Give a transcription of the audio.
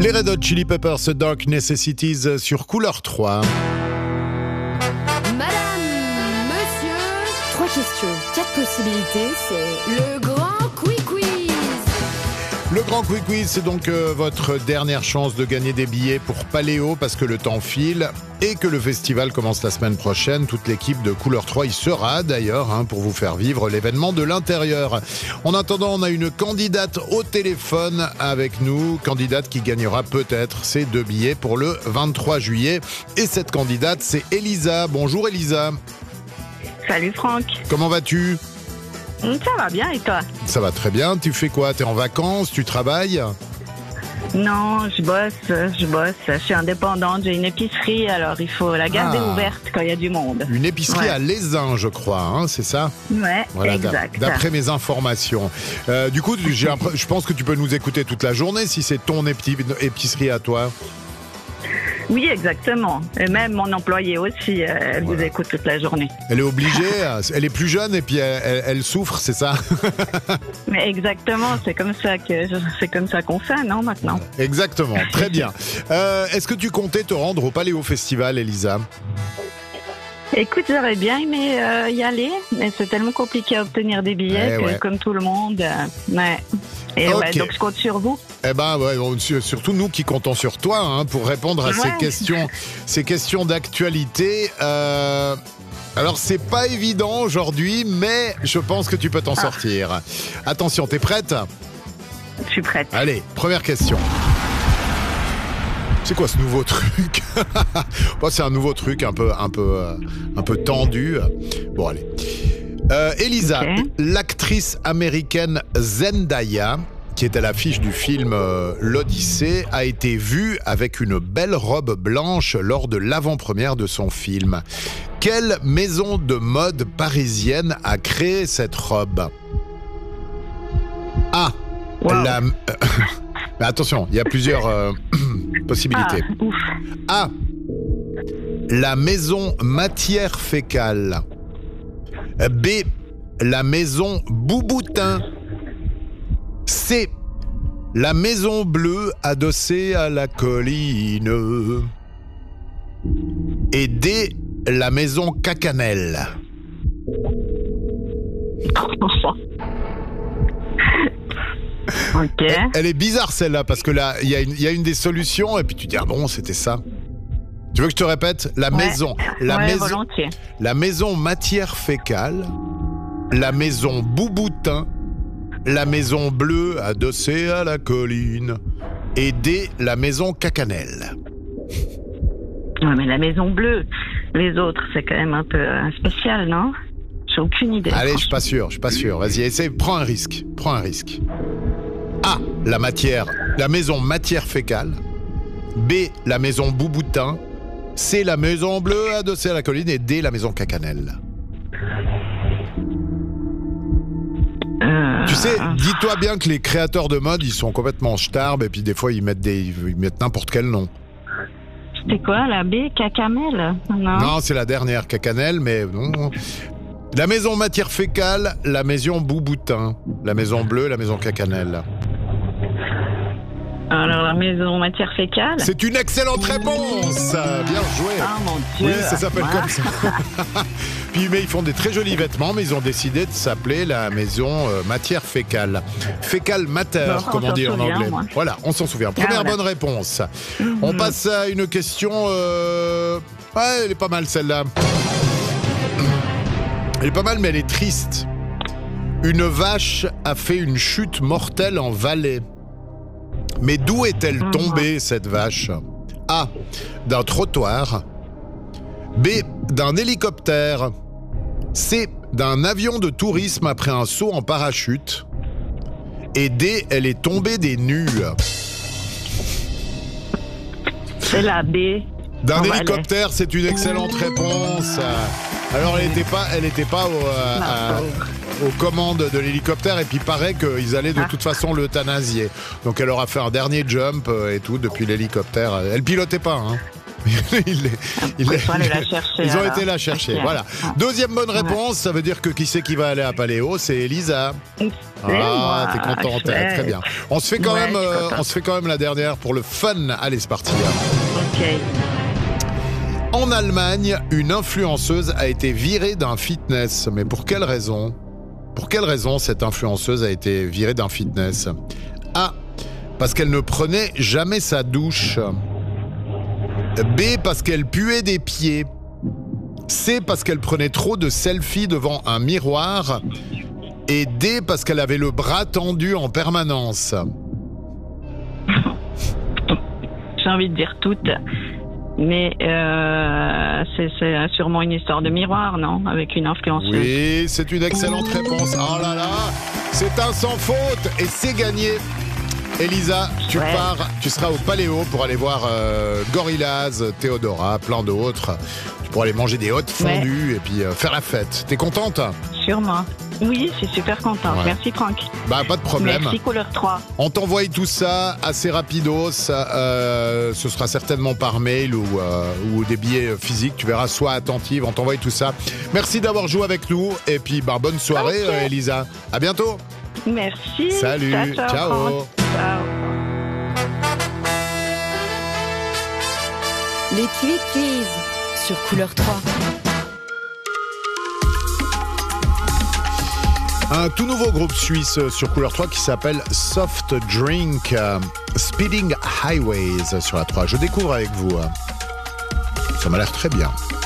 Les Red Hot Chili Peppers, Dark Necessities sur Couleur 3. Madame, monsieur, 3 questions, 4 possibilités, c'est le grand quiz. Le Grand Quick Quiz, c'est donc votre dernière chance de gagner des billets pour Paléo parce que le temps file et que le festival commence la semaine prochaine. Toute l'équipe de Couleur 3 y sera d'ailleurs pour vous faire vivre l'événement de l'intérieur. En attendant, on a une candidate au téléphone avec nous, candidate qui gagnera peut-être ses 2 billets pour le 23 juillet. Et cette candidate, c'est Elisa. Bonjour Elisa. Salut Franck. Comment vas-tu ? Ça va bien et toi? Ça va très bien. Tu fais quoi ? T'es en vacances ? Tu travailles ? Non, je bosse. Je suis indépendante, j'ai une épicerie, alors il faut la garder ouverte quand il y a du monde. Une épicerie Ouais. à Lézin, je crois, c'est ça ? Ouais, Voilà, exact. d'après mes informations. Du coup, je pense que tu peux nous écouter toute la journée si c'est ton épicerie à toi. Oui, exactement. Et même mon employé aussi, elle vous écoute toute la journée. Elle est obligée, elle est plus jeune et puis elle souffre, c'est ça ? Mais exactement, c'est comme ça qu'on fait, non, maintenant? Exactement, très bien. Est-ce que tu comptais te rendre au Paléo Festival, Elisa ? Écoute, j'aurais bien aimé y aller, mais c'est tellement compliqué à obtenir des billets que, comme tout le monde, ouais. Et Ok. ouais, donc je compte sur vous. Eh ben, surtout nous qui comptons sur toi pour répondre à ces questions d'actualité. Alors, c'est pas évident aujourd'hui, mais je pense que tu peux t'en sortir. Attention, t'es prête ? Je suis prête. Allez, première question. C'est quoi ce nouveau truc ? Bon, c'est un nouveau truc un peu tendu. Bon, allez. Elisa, l'actrice américaine Zendaya, qui est à l'affiche du film L'Odyssée, a été vue avec une belle robe blanche lors de l'avant-première de son film. Quelle maison de mode parisienne a créé cette robe ? A. Wow. Mais attention, il y a plusieurs possibilités. A. La maison Matière Fécale. B. La maison Bouboutin. C. La maison bleue adossée à la colline. Et D. La maison Cacanel. Ok. Elle est bizarre celle-là parce que là, il y a une des solutions et puis tu dis bon, c'était ça. Tu veux que je te répète ? La maison, volontiers. la maison Matière Fécale, la maison Bouboutin, la maison bleue adossée à la colline et D, la maison Cacanel. Ouais, mais la maison bleue, les autres, c'est quand même un peu spécial, non? J'ai aucune idée. Allez, je suis pas sûr. Vas-y, essaie, prends un risque. A, la maison Matière Fécale. B, la maison Bouboutin. C, la maison bleue adossée à la colline. Et D, la maison Cacanel. Tu sais, dis-toi bien que les créateurs de mode, ils sont complètement starbes et puis des fois, ils mettent n'importe quel nom. C'était quoi, la B, Cacamel? Non, c'est la dernière, Cacanel, mais non. La maison Matière Fécale, la maison Bouboutin. La maison bleue, la maison Cacanel. Alors, la maison Matière Fécale? C'est une excellente réponse. Bien joué. Oh mon Dieu. Oui, ça s'appelle comme ça. Puis, mais ils font des très jolis vêtements, mais ils ont décidé de s'appeler la maison Matière Fécale. Fécale mater, comme on dit en anglais. Moi. Voilà, on s'en souvient. Première bonne réponse. On passe à une question... Ouais, elle est pas mal celle-là. Elle est pas mal, mais elle est triste. Une vache a fait une chute mortelle en Valais. Mais d'où est-elle tombée, cette vache ? A. D'un trottoir. B. D'un hélicoptère. C. D'un avion de tourisme après un saut en parachute. Et D. Elle est tombée des nues. C'est la B. D'un hélicoptère, c'est une excellente réponse. Alors, elle n'était pas aux commandes de l'hélicoptère et puis il paraît qu'ils allaient de toute façon l'euthanasier. Donc elle aura fait un dernier jump et tout depuis l'hélicoptère. Elle pilotait pas, Ils ont été la chercher. Okay. Voilà. Deuxième bonne réponse, ça veut dire que qui c'est qui va aller à Paléo? C'est Elisa. Ah, t'es contente, très bien. On se fait quand même la dernière pour le fun. Allez, c'est parti. Ok. En Allemagne, une influenceuse a été virée d'un fitness. Mais pour quelle raison? Pour quelle raison cette influenceuse a été virée d'un fitness? A. Parce qu'elle ne prenait jamais sa douche. B. Parce qu'elle puait des pieds. C. Parce qu'elle prenait trop de selfies devant un miroir. Et D. Parce qu'elle avait le bras tendu en permanence. J'ai envie de dire toutes. Mais c'est sûrement une histoire de miroir, non? Avec une influenceuse. Oui, c'est une excellente réponse. Oh là là, c'est un sans faute et c'est gagné. Elisa, tu seras au Paléo pour aller voir Gorillaz, Théodora, plein d'autres. Tu pourras aller manger des hôtes fondues et puis faire la fête. T'es contente? Sûrement. Oui, je suis super contente. Ouais. Merci Franck. Bah, pas de problème. Merci Couleur 3. On t'envoie tout ça assez rapidos. Ce sera certainement par mail ou des billets physiques. Tu verras, sois attentive. On t'envoie tout ça. Merci d'avoir joué avec nous. Et puis, bonne soirée, Elisa. À bientôt. Merci. Salut. Ciao. Ciao. Les Quick Quiz sur Couleur 3. Un tout nouveau groupe suisse sur Couleur 3 qui s'appelle Soft Drink, Speeding Highways sur la 3. Je découvre avec vous. Ça m'a l'air très bien.